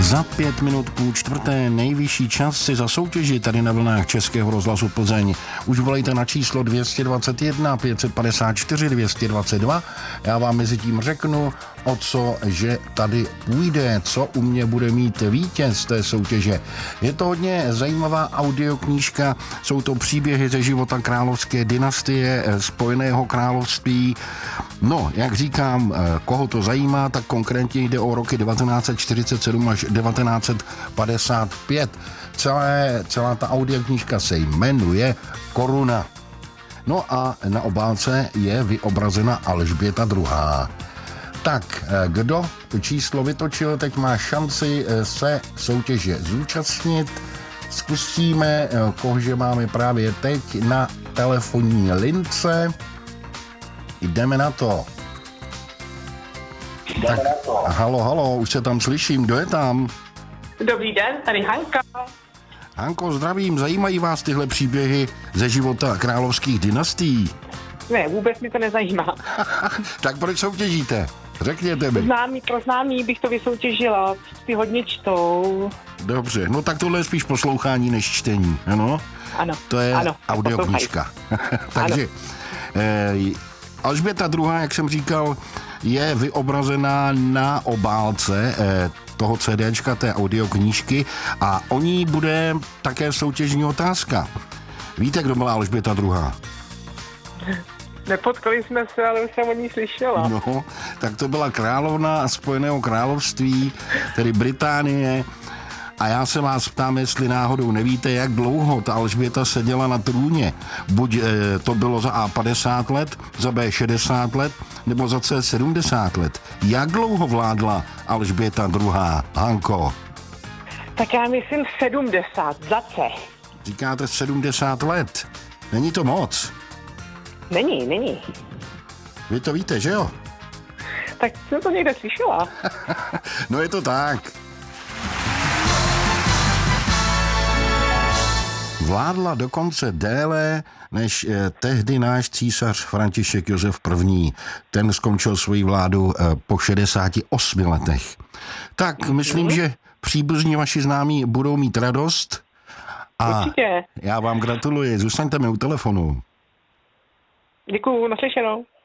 Za 5 minut půl čtvrté nejvyšší čas si zasoutěžit tady na vlnách Českého rozhlasu Plzeň. Už volejte na číslo 221 554 222. Já vám mezi tím řeknu, o co že tady půjde, co u mě bude mít vítěz té soutěže. Je to hodně zajímavá audioknížka, jsou to příběhy ze života královské dynastie Spojeného království. No, jak říkám, koho to zajímá, tak konkrétně jde o roky 1947 až 1955. Celá ta audioknížka se jmenuje Koruna. No a na obálce je vyobrazena Alžběta II. Tak, kdo číslo vytočil, teď má šanci se soutěže zúčastnit. Zkusíme, kohože máme právě teď na telefonní lince. Jdeme na to. Tak, halo, už se tam slyším, kdo je tam? Dobrý den, tady Hanka. Hanko, zdravím, zajímají vás tyhle příběhy ze života královských dynastií? Ne, vůbec mi to nezajímá. Tak proč soutěžíte? Řekněte mi. Pro známý bych to vysoutěžila, ty hodně čtou. Dobře, no tak tohle je spíš poslouchání než čtení, ano? Ano. To je audioknížka. Takže Alžběta II., jak jsem říkal, je vyobrazená na obálce toho CDčka, té audioknížky a o ní bude také soutěžní otázka. Víte, kdo byla Alžběta II.? Nepotkali jsme se, ale už jsem o ní slyšela. No, tak to byla královna Spojeného království, tedy Británie. A já se vás ptám, jestli náhodou nevíte, jak dlouho ta Alžběta seděla na trůně. Buď to bylo za A 50 let, za B 60 let, nebo za C 70 let. Jak dlouho vládla Alžběta II. Hanko? Tak já myslím 70, za C. Říkáte 70 let. Není to moc? Není. Vy to víte, že jo? Tak jsem to někde slyšela. No je to tak. Vládla dokonce déle než tehdy náš císař František Josef I. Ten skončil svoji vládu po 68 letech. Tak myslím, že příbuzní vaši známí budou mít radost. A určitě. Já vám gratuluji. Zůstaňte mi u telefonu. Děkuju, naslyšenou.